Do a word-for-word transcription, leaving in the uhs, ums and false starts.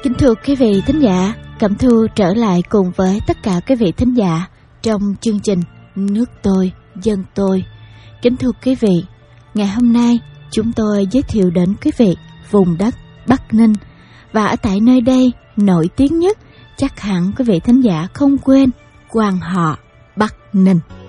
Kính thưa quý vị thính giả, Cẩm Thu trở lại cùng với tất cả quý vị thính giả trong chương trình Nước tôi, dân tôi. Kính thưa quý vị, ngày hôm nay chúng tôi giới thiệu đến quý vị vùng đất Bắc Ninh. Và ở tại nơi đây nổi tiếng nhất, chắc hẳn quý vị thính giả không quên quan họ Bắc Ninh.